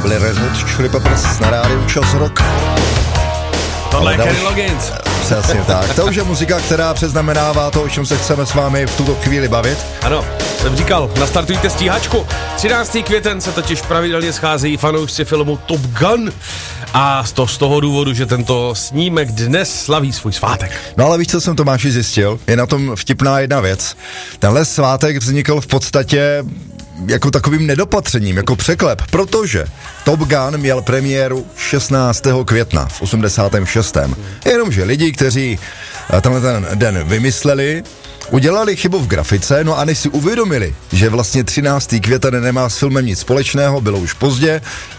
byli Red Hot Chili Peppers na rádiu Čas Rock. Tohle je Kenny Loggins. Přesně tak. To už je muzika, která předznamenává to, o čem se chceme s vámi v tuto chvíli bavit. Ano, jsem říkal, nastartujte stíhačku. 13. květen se totiž pravidelně scházejí fanoušci filmu Top Gun. A z toho důvodu, že tento snímek dnes slaví svůj svátek. No ale víš, co jsem Tomáši zjistil? Je na tom vtipná jedna věc. Tenhle svátek vznikl v podstatě jako takovým nedopatřením, jako překlep, protože Top Gun měl premiéru 16. května v 86. Jenomže lidi, kteří tenhle ten den vymysleli, udělali chybu v grafice, no a než si uvědomili, že vlastně 13. květen nemá s filmem nic společného, bylo už pozdě,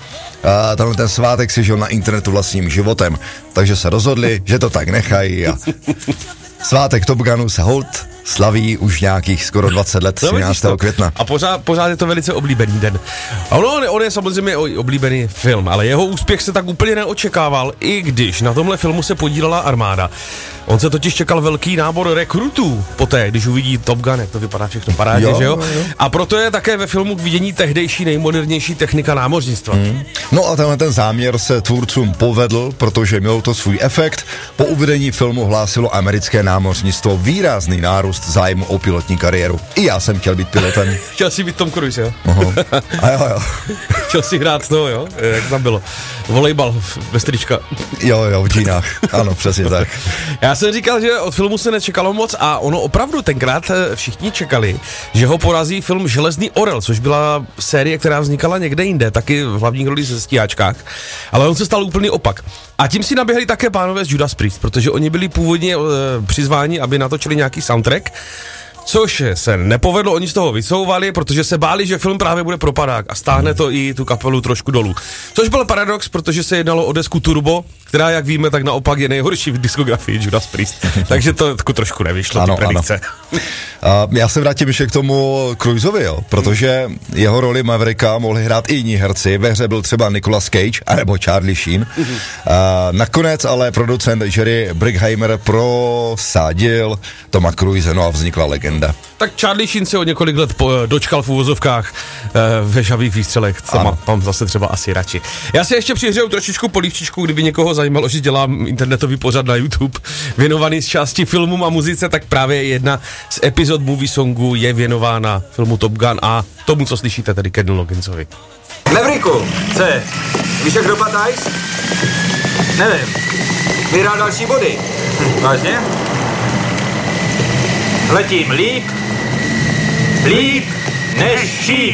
a tenhle ten svátek si žil na internetu vlastním životem, takže se rozhodli, že to tak nechají a svátek Top Gunu se hold slaví už nějakých skoro 20 let, 13. května. A pořád je to velice oblíbený den. A on je samozřejmě oblíbený film, ale jeho úspěch se tak úplně neočekával, i když na tomhle filmu se podílela armáda. On se totiž čekal velký nábor rekrutů poté, když uvidí Top Gun, jak to vypadá všechno parádně, že jo? A proto je také ve filmu k vidění tehdejší nejmodernější technika námořnictva. No a tenhle ten záměr se tvůrcům povedl, protože mělo to svůj efekt. Po uvedení filmu hlásilo americké námořnictvo výrazný nárůst zájmu o pilotní kariéru. I já jsem chtěl být pilotem. Chtěl si být Tom Cruise, jo? A jo. Chtěl si hrát to, jo? Jak tam bylo? Volejbal ve strička. Jo, v džínách. Ano, přesně tak. Já jsem říkal, že od filmu se nečekalo moc a ono opravdu tenkrát všichni čekali, že ho porazí film Železný orel, což byla série, která vznikala někde jinde, taky v hlavních rolích ze stíhačkách, ale on se stal úplný opak. A tím si naběhli také pánové z Judas Priest, protože oni byli původně přizváni, aby natočili nějaký soundtrack, což se nepovedlo, oni z toho vycouvali, protože se báli, že film právě bude propadák a stáhne to i tu kapelu trošku dolů. Což byl paradox, protože se jednalo o desku Turbo, která, jak víme, tak naopak je nejhorší v diskografii Judas Priest. Takže to trošku nevyšlo, ty predikce. Já se vrátím ještě k tomu Cruiseovi, jo, protože jeho roli Mavericka mohli hrát i jiní herci. Ve hře byl třeba Nicolas Cage, anebo Charlie Sheen. Nakonec ale producent Jerry Bruckheimer prosadil Toma Cruise, no a vznikla legenda. Tak Charlie Sheen se o několik let dočkal v uvozovkách ve žavých výstřelech, co mám zase třeba asi radši. Já si ještě přihřeju trošičku polívčičku, kdyby někoho zajímalo, že dělám internetový pořad na YouTube věnovaný z části filmům a muzice, tak právě jedna z epizod Movie Songu je věnována filmu Top Gun a tomu, co slyšíte, tedy Kenny Logginsovi. Mavericku, co je? Víš, jak dopadá ice? Nevím. Vyhrál další body. Vážně? Letím líp než šíp.